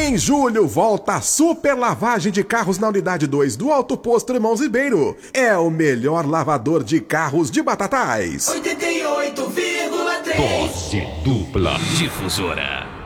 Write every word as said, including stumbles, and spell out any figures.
Em julho, volta a super lavagem de carros na unidade dois do Alto Posto Irmãos Ribeiro. É o melhor lavador de carros de Batatais. oitenta e oito vírgula três Dose dupla difusora.